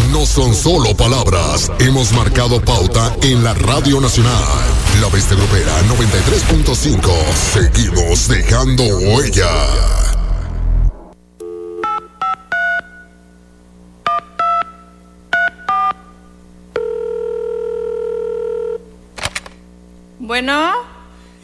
no son solo palabras. Hemos marcado pauta en la Radio Nacional. La Bestia Grupera 93.5. Seguimos dejando huella. Bueno.